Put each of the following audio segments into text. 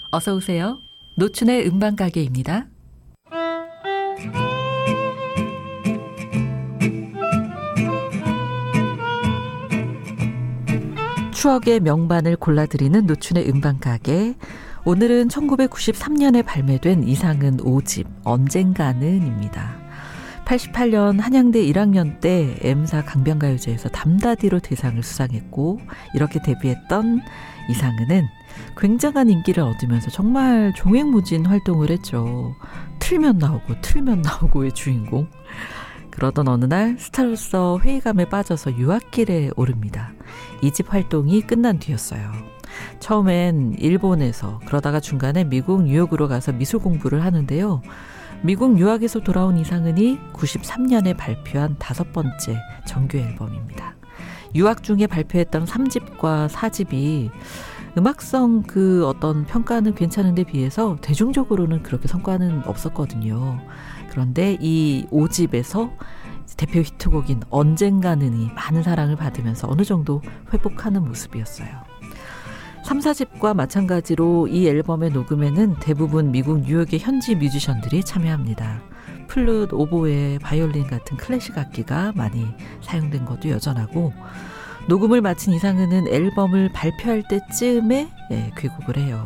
어서 오세요. 노춘의 음반가게입니다. 추억의 명반을 골라드리는 노춘의 음반가게. 오늘은 1993년에 발매된 이상은 5집 언젠가는입니다. 88년 한양대 1학년 때 M사 강변가요제에서 담다디로 대상을 수상했고, 이렇게 데뷔했던 이상은은 굉장한 인기를 얻으면서 정말 종횡무진 활동을 했죠. 틀면 나오고의 주인공. 그러던 어느 날 스타로서 회의감에 빠져서 유학길에 오릅니다. 2집 활동이 끝난 뒤였어요. 처음엔 일본에서, 그러다가 중간에 미국 뉴욕으로 가서 미술 공부를 하는데요. 미국 유학에서 돌아온 이상은이 93년에 발표한 5번째 정규 앨범입니다. 유학 중에 발표했던 3집과 4집이 음악성 어떤 평가는 괜찮은데 비해서 대중적으로는 그렇게 성과는 없었거든요. 그런데 이 5집에서 대표 히트곡인 언젠가는이 많은 사랑을 받으면서 어느 정도 회복하는 모습이었어요. 3, 4집과 마찬가지로 이 앨범의 녹음에는 대부분 미국 뉴욕의 현지 뮤지션들이 참여합니다. 플룻, 오보에, 바이올린 같은 클래식 악기가 많이 사용된 것도 여전하고, 녹음을 마친 이상은은 앨범을 발표할 때쯤에 귀국을 해요.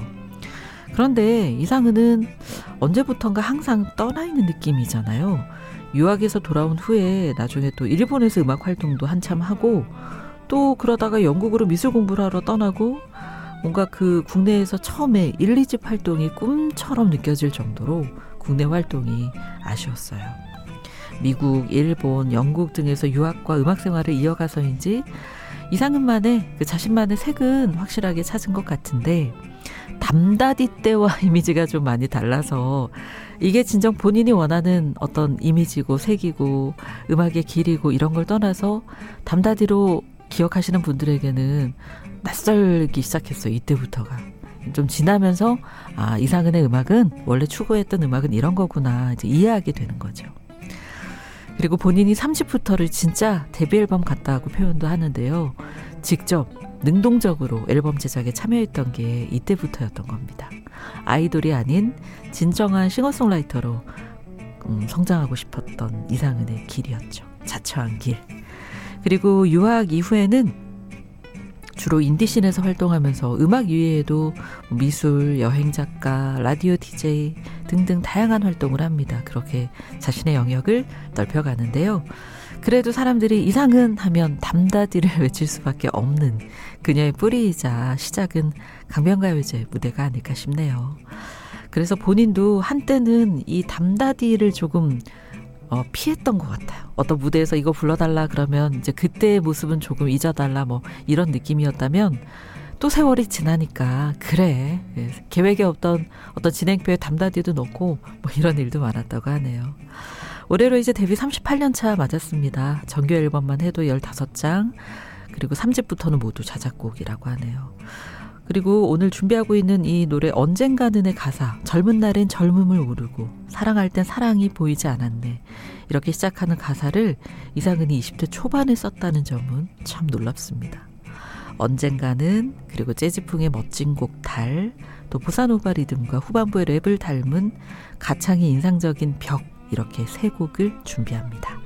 그런데 이상은은 언제부턴가 항상 떠나있는 느낌이잖아요. 유학에서 돌아온 후에 나중에 또 일본에서 음악 활동도 한참 하고, 또 그러다가 영국으로 미술 공부를 하러 떠나고, 뭔가 국내에서 처음에 1, 2집 활동이 꿈처럼 느껴질 정도로 국내 활동이 아쉬웠어요. 미국, 일본, 영국 등에서 유학과 음악 생활을 이어가서인지 이상은만의 자신만의 색은 확실하게 찾은 것 같은데, 담다디 때와 이미지가 좀 많이 달라서 이게 진정 본인이 원하는 어떤 이미지고 색이고 음악의 길이고 이런 걸 떠나서 담다디로 기억하시는 분들에게는 낯설기 시작했어요. 이때부터가. 좀 지나면서 이상은의 음악은 원래 추구했던 음악은 이런 거구나 이제 이해하게 되는 거죠. 그리고 본인이 30부터를 진짜 데뷔 앨범 같다고 표현도 하는데요. 직접 능동적으로 앨범 제작에 참여했던 게 이때부터였던 겁니다. 아이돌이 아닌 진정한 싱어송라이터로 성장하고 싶었던 이상은의 길이었죠. 자처한 길. 그리고 유학 이후에는 주로 인디씬에서 활동하면서 음악 이외에도 미술, 여행작가, 라디오 DJ 등등 다양한 활동을 합니다. 그렇게 자신의 영역을 넓혀가는데요. 그래도 사람들이 이상은 하면 담다디를 외칠 수밖에 없는 그녀의 뿌리이자 시작은 강변가요제 무대가 아닐까 싶네요. 그래서 본인도 한때는 이 담다디를 조금 피했던 것 같아요. 어떤 무대에서 이거 불러달라 그러면 이제 그때의 모습은 조금 잊어달라 이런 느낌이었다면, 또 세월이 지나니까 그래 계획에 없던 어떤 진행표에 담다디도 넣고 이런 일도 많았다고 하네요. 올해로 이제 데뷔 38년 차 맞았습니다. 정규 앨범만 해도 15장, 그리고 3집부터는 모두 자작곡이라고 하네요. 그리고 오늘 준비하고 있는 이 노래 언젠가는의 가사, 젊은 날엔 젊음을 모르고 사랑할 땐 사랑이 보이지 않았네, 이렇게 시작하는 가사를 이상은이 20대 초반에 썼다는 점은 참 놀랍습니다. 언젠가는, 그리고 재즈풍의 멋진 곡 달, 또 보사노바 리듬과 후반부의 랩을 닮은 가창이 인상적인 벽, 이렇게 세 곡을 준비합니다.